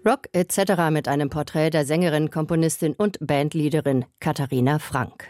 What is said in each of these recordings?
Rock etc. mit einem Porträt der Sängerin, Komponistin und Bandleaderin Katharina Frank.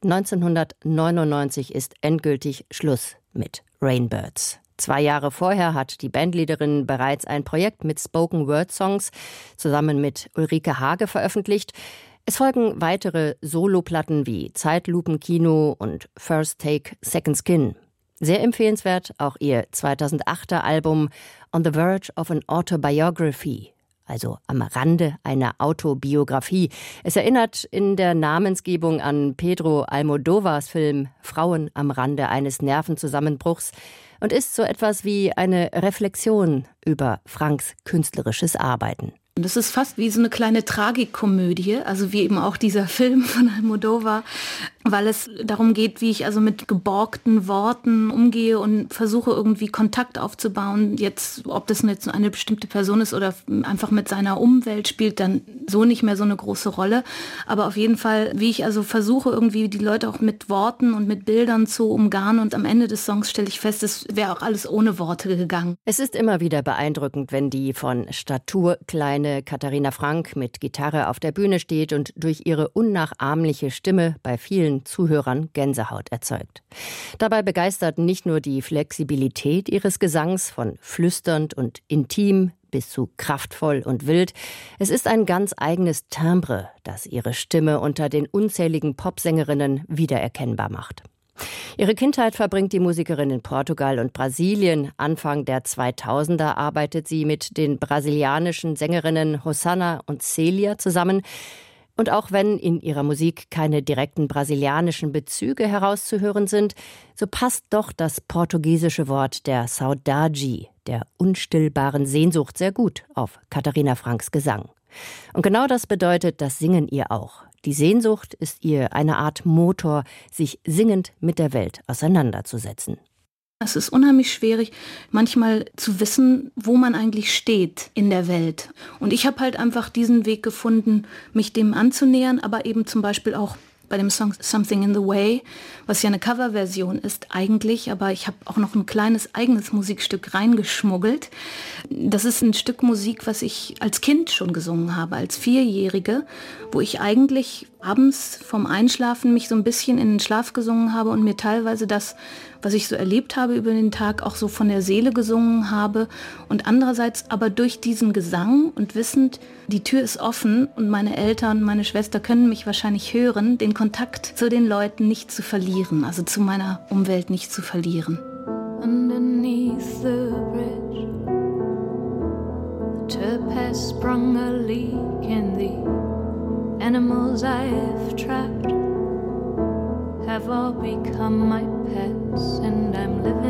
1999 ist endgültig Schluss mit Rainbirds. 2 Jahre vorher hat die Bandleaderin bereits ein Projekt mit Spoken-Word-Songs zusammen mit Ulrike Hage veröffentlicht. Es folgen weitere Soloplatten wie Zeitlupenkino und First Take, Second Skin. Sehr empfehlenswert auch ihr 2008er Album On the Verge of an Autobiography, also am Rande einer Autobiografie. Es erinnert in der Namensgebung an Pedro Almodóvars Film Frauen am Rande eines Nervenzusammenbruchs und ist so etwas wie eine Reflexion über Franks künstlerisches Arbeiten. Das ist fast wie so eine kleine Tragikkomödie, also wie eben auch dieser Film von Almodóvar, weil es darum geht, wie ich also mit geborgten Worten umgehe und versuche irgendwie Kontakt aufzubauen. Jetzt, ob das jetzt eine bestimmte Person ist oder einfach mit seiner Umwelt, spielt dann so nicht mehr so eine große Rolle. Aber auf jeden Fall, wie ich also versuche irgendwie die Leute auch mit Worten und mit Bildern zu umgarnen, und am Ende des Songs stelle ich fest, es wäre auch alles ohne Worte gegangen. Es ist immer wieder beeindruckend, wenn die von Statur kleine Katharina Frank mit Gitarre auf der Bühne steht und durch ihre unnachahmliche Stimme bei vielen Zuhörern Gänsehaut erzeugt. Dabei begeistert nicht nur die Flexibilität ihres Gesangs von flüsternd und intim bis zu kraftvoll und wild. Es ist ein ganz eigenes Timbre, das ihre Stimme unter den unzähligen Popsängerinnen wiedererkennbar macht. Ihre Kindheit verbringt die Musikerin in Portugal und Brasilien. Anfang der 2000er arbeitet sie mit den brasilianischen Sängerinnen Hosanna und Célia zusammen. Und auch wenn in ihrer Musik keine direkten brasilianischen Bezüge herauszuhören sind, so passt doch das portugiesische Wort der Saudade, der unstillbaren Sehnsucht, sehr gut auf Katharina Franks Gesang. Und genau das bedeutet das Singen ihr auch. Die Sehnsucht ist ihr eine Art Motor, sich singend mit der Welt auseinanderzusetzen. Es ist unheimlich schwierig, manchmal zu wissen, wo man eigentlich steht in der Welt. Und ich habe halt einfach diesen Weg gefunden, mich dem anzunähern, aber eben zum Beispiel auch bei dem Song Something in the Way, was ja eine Coverversion ist eigentlich, aber ich habe auch noch ein kleines eigenes Musikstück reingeschmuggelt. Das ist ein Stück Musik, was ich als Kind schon gesungen habe, als 4-Jährige, wo ich eigentlich abends vorm Einschlafen mich so ein bisschen in den Schlaf gesungen habe und mir teilweise das, was ich so erlebt habe über den Tag, auch so von der Seele gesungen habe. Und andererseits aber durch diesen Gesang und wissend, die Tür ist offen und meine Eltern, meine Schwester können mich wahrscheinlich hören, den Kontakt zu den Leuten nicht zu verlieren, also zu meiner Umwelt nicht zu verlieren. Underneath the bridge, the turf has sprung a leak in the animals I've trapped have all become my pets, and I'm living